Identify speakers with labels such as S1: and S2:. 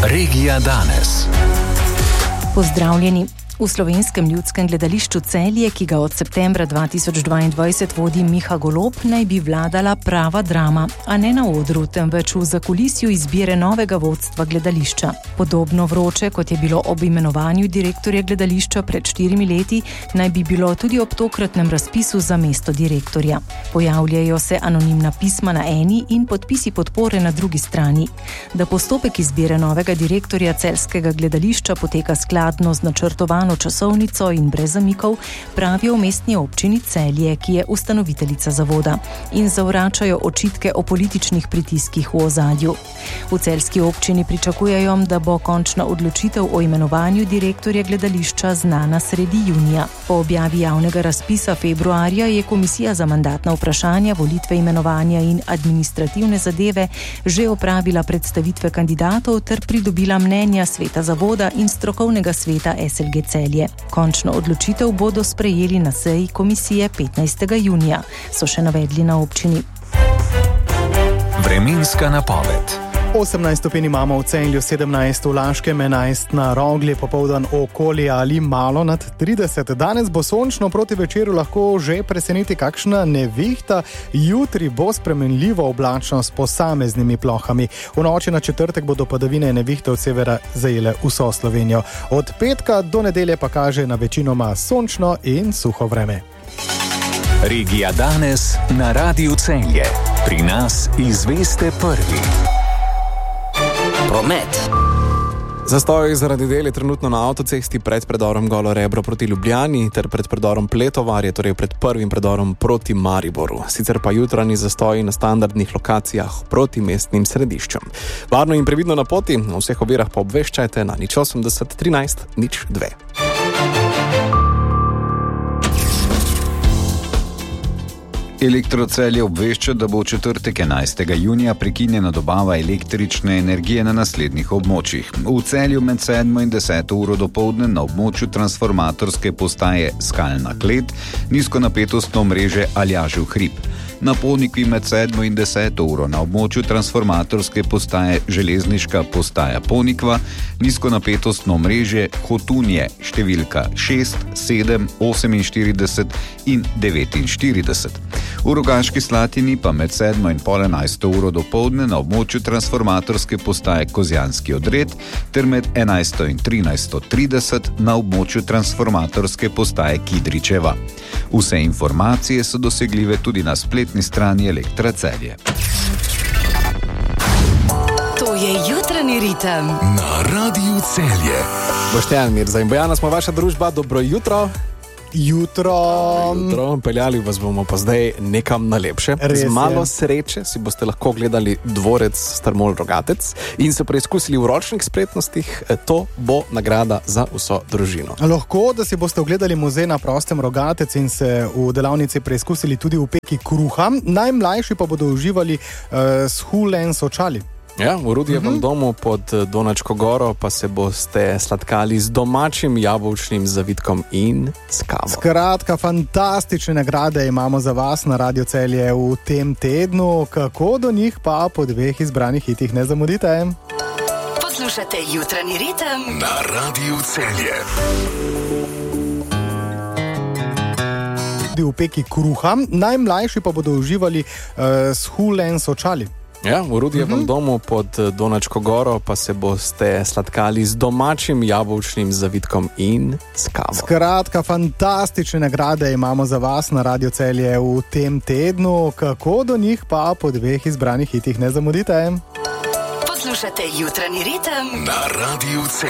S1: Regija danes.
S2: Pozdravljeni. V Slovenskem ljudskem gledališču Celje, ki ga od septembra 2022 vodi Miha Golob, naj bi vladala prava drama, a ne na odru, temveč v zakulisju izbire novega vodstva gledališča. Podobno vroče, kot je bilo ob imenovanju direktorja gledališča pred 4 leti, naj bi bilo tudi ob tokratnem razpisu za mesto direktorja. Pojavljajo se anonimna pisma na eni in podpisi podpore na drugi strani. Da postopek izbire novega direktorja celjskega gledališča poteka skladno z načrtovanjem časovnico in brez zamikov, pravijo v mestni občini Celje, ki je ustanoviteljica zavoda, in zavračajo očitke o političnih pritiskih v ozadju. V celjski občini pričakujejo, da bo končna odločitev o imenovanju direktorja gledališča znana sredi junija. Po objavi javnega razpisa februarja je Komisija za mandatna vprašanja, volitve, imenovanja in administrativne zadeve že opravila predstavitve kandidatov ter pridobila mnenja sveta zavoda in strokovnega sveta SLG Celje. Končno odločitev bodo sprejeli na seji komisije 15. junija, so še navedli na občini.
S1: Vremenska napoved.
S3: 18 stopinj imamo v Celju, 17 v Laškem, 11 na Rogli, popoldan okoli ali malo nad 30. Danes bo sončno, proti večeru lahko že preseneti kakšna nevihta, jutri bo spremenljivo oblačno s posameznimi plohami. V noči na četrtek bodo padavine in nevihte od severa zajele vso Slovenijo. Od petka do nedelje pa kaže na večinoma sončno in suho vreme.
S1: Regija danes na Radiu Celje. Pri nas izveste prvi. Promet.
S4: Zastoj zaradi del je trenutno na avtocesti pred predorom Golo Rebro proti Ljubljani ter pred predorom Pletovarje, torej pred prvim predorom proti Mariboru. Sicer pa jutranji zastoj na standardnih lokacijah proti mestnim središčem. Varno in previdno na poti, o vseh ovirah pa obveščajte na 080 13 02.
S5: Elektro Celje obvešča, da bo v četrtek 11. junija prekinjena dobava električne energije na naslednjih območjih. V Celju med 7 in 10 uro dopoldne na območju transformatorske postaje Skalna klet, nizkonapetostno omrežje Aljažev hrib. Na Ponikvi med 7 in 10 uro na območju transformatorske postaje Železniška postaja Ponikva, nizkonapetostno omrežje Hotunje številka 6, 7, 48 in 49. V Rogaški Slatini pa med 7 in pol 11 uro dopoldne na območju transformatorske postaje Kozjanski odred ter med 11 in 13:30 na območju transformatorske postaje Kidričeva. Vse informacije so dosegljive tudi na spletni strani Elektra Celje.
S6: To je jutranji ritem
S1: Na Radiu Celje.
S4: Boštjan Mirza in Bojana smo vaša družba, dobro jutro.
S3: Jutro.
S4: Peljali vas bomo pa zdaj nekam na lepše. Z malo sreče si boste lahko gledali dvorec Strmol Rogatec in se preizkusili v ročnih spretnostih. To bo nagrada za vso družino.
S3: Lahko, da si boste ogledali muzej na prostem Rogatec in se v delavnici preizkusili tudi v peki kruha. Najmlajši pa bodo uživali s hulen sočali.
S4: Ja, v Rudijevem domu pod Donačko goro pa se boste sladkali z domačim jabolčnim zavitkom in s kavo.
S3: Skratka, fantastične nagrade imamo za vas na Radio Celje v tem tednu. Kako do njih pa po 2 izbranih hitih ne zamudite.
S6: Poslušate jutranji ritem
S1: Na Radiu Celje.
S3: V peki kruha. Najmlajši pa bodo uživali s hulen sočali.
S4: Ja, v Rudijevem domu pod Donačko goro pa se boste sladkali z domačim jabolčnim zavitkom in s kavo.
S3: Skratka, fantastične nagrade imamo za vas na Radio Celje v tem tednu. Kako do njih pa po 2 izbranih hitih ne zamudite.
S6: Poslušate jutranji ritem
S1: Na Radiu Celje.